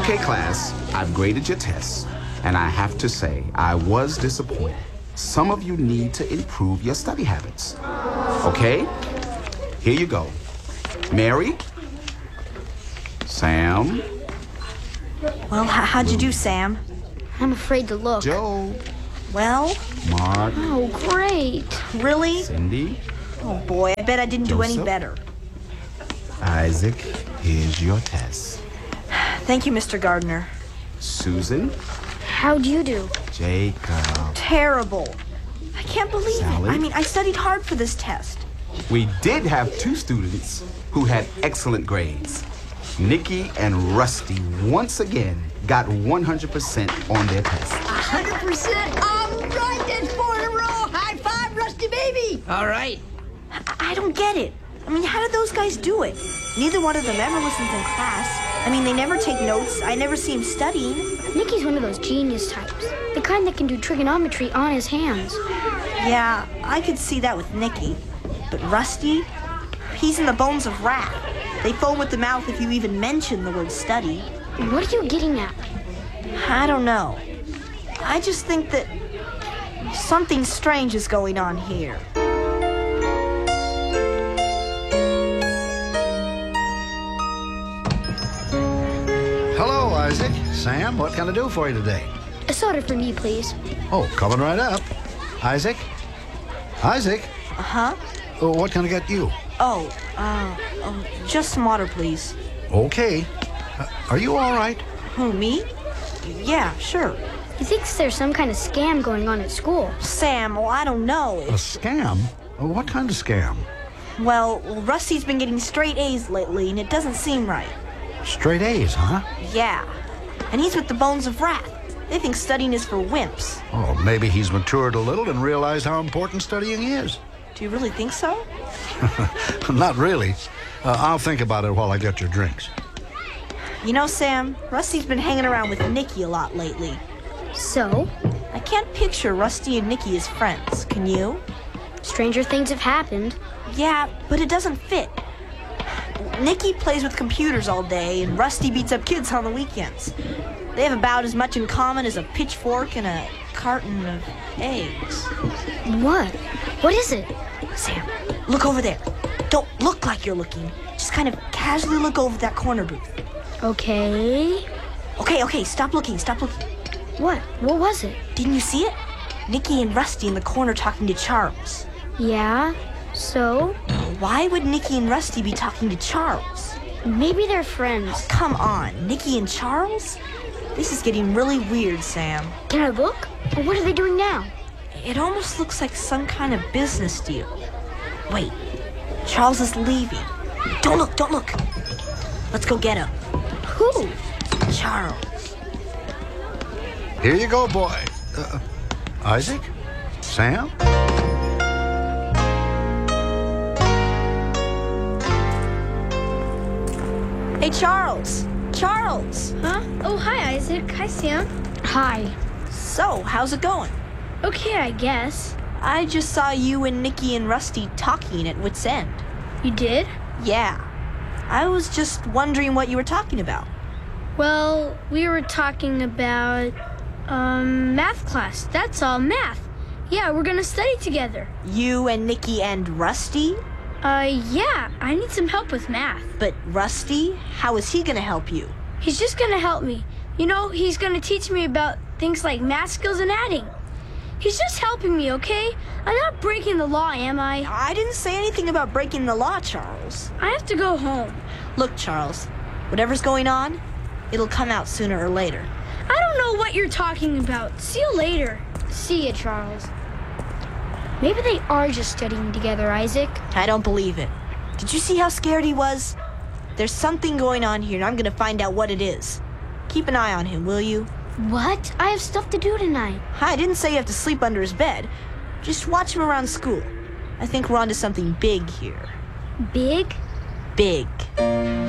Okay, class, I've graded your tests, and I have to say, I was disappointed. Some of you need to improve your study habits. Okay? Here you go. Mary? Sam? Well, how'd you do, Sam? I'm afraid to look. Joe? Well? Mark? Oh, great. Really? Cindy? Oh, boy, I bet I didn't do any Joseph? better. Isaac, here's your test. Thank you, Mr. Gardner. Susan? How'd you do? Jacob? Terrible. I can't believe Sally? it. I mean, I studied hard for this test. We did have 2 students who had excellent grades. Nikki and Rusty once again got 100% on their test. 100%. All right, that's 4 in a row. High five, Rusty baby. All right. I don't get it. I mean, how did those guys do it? Neither one of them ever listens in class. I mean, they never take notes. I never see him studying. Nikki's one of those genius types. The kind that can do trigonometry on his hands. Yeah, I could see that with Nikki. But Rusty, he's in the bones of wrath. They foam at the mouth if you even mention the word study. What are you getting at? I don't know. I just think that something strange is going on here. Hello, Isaac. Sam, what can I do for you today? A soda for me, please. Oh, coming right up. Isaac? Isaac? Uh-huh. What can I get you? Just some water, please. Okay. Are you all right? Who, me? Yeah, sure. He thinks there's some kind of scam going on at school. Sam, well, I don't know. A scam? What kind of scam? Well, Rusty's been getting straight A's lately, and it doesn't seem right. Straight A's, huh? Yeah. And he's with the bones of wrath. They think studying is for wimps. Oh, maybe he's matured a little and realized how important studying is. Do you really think so? Not really. I'll think about it while I get your drinks. You know, Sam, Rusty's been hanging around with Nikki a lot lately. So, I can't picture Rusty and Nikki as friends, can you? stranger things have happened. Yeah, but it doesn't fit. Nikki plays with computers all day, and Rusty beats up kids on the weekends. They have about as much in common as a pitchfork and a carton of eggs. What? What is it? Sam, look over there. Don't look like you're looking. Just kind of casually look over that corner booth. Okay. Okay, stop looking. What? What was it? Didn't you see it? Nikki and Rusty in the corner talking to Charles. Yeah? So? Why would Nikki and Rusty be talking to Charles? Maybe they're friends. Come on, Nikki and Charles? This is getting really weird, Sam. Can I look? Or what are they doing now? It almost looks like some kind of business deal. Wait, Charles is leaving. Don't look. Let's go get him. Who? Charles. Here you go, boy. Isaac? Sam? Hey, Charles. Charles. Huh? Oh, hi, Isaac. Hi, Sam. Hi. So, how's it going? Okay, I guess. I just saw you and Nikki and Rusty talking at Wits End. You did? Yeah. I was just wondering what you were talking about. Well, we were talking about, math class. That's all, math. Yeah, we're gonna study together. You and Nikki and Rusty? Yeah, I need some help with math. But Rusty, how is he gonna help you? He's just gonna help me. You know, he's gonna teach me about things like math skills and adding. He's just helping me, okay? I'm not breaking the law, am I? I didn't say anything about breaking the law, Charles. I have to go home. Look, Charles, whatever's going on, it'll come out sooner or later. I don't know what you're talking about. See you later. See ya, Charles. Maybe they are just studying together, Isaac. I don't believe it. Did you see how scared he was? There's something going on here, and I'm gonna find out what it is. Keep an eye on him, will you? What? I have stuff to do tonight. I didn't say you have to sleep under his bed. Just watch him around school. I think we're onto something big here. Big? Big.